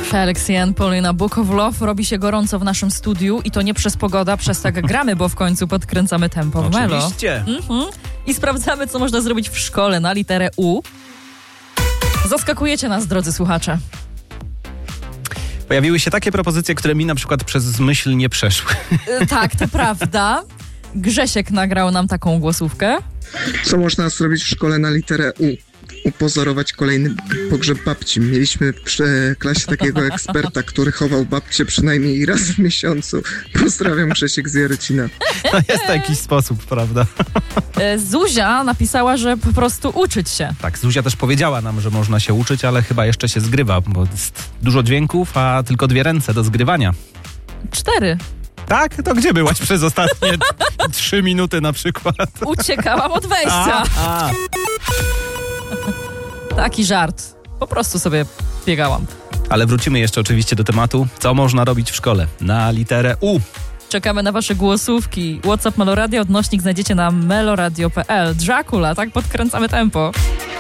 Felix Jan, Paulina, Book of Love. Robi się gorąco w naszym studiu i to nie przez pogoda, przez tak gramy, bo w końcu podkręcamy tempo w Melo. Oczywiście. I sprawdzamy, co można zrobić w szkole na literę U. Zaskakujecie nas, drodzy słuchacze. Pojawiły się takie propozycje, które mi na przykład przez myśl nie przeszły. Tak, to prawda. Grzesiek nagrał nam taką głosówkę. Co można zrobić w szkole na literę U? Upozorować kolejny pogrzeb babci. Mieliśmy w klasie takiego eksperta, który chował babcię przynajmniej raz w miesiącu. Pozdrawiam, Grzesiek z Jarocina. To jest jakiś sposób, prawda? Zuzia napisała, że po prostu uczyć się. Tak, Zuzia też powiedziała nam, że można się uczyć, ale chyba jeszcze się zgrywa, bo jest dużo dźwięków, a tylko 2 ręce do zgrywania. 4. Tak? To gdzie byłaś przez ostatnie 3 minuty na przykład? Uciekałam od wejścia. Taki żart. Po prostu sobie biegałam. Ale wrócimy jeszcze oczywiście do tematu, co można robić w szkole na literę U. Czekamy na wasze głosówki. WhatsApp Meloradio, odnośnik znajdziecie na meloradio.pl. Dracula, tak podkręcamy tempo.